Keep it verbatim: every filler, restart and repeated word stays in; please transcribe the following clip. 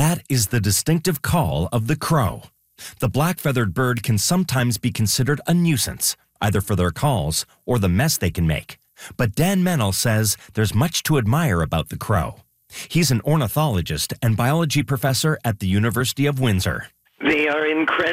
That is the distinctive call of the crow. The black-feathered bird can sometimes be considered a nuisance, either for their calls or the mess they can make. But Dan Mennel says there's much to admire about the crow. He's an ornithologist and biology professor at the University of Windsor. They are incredible.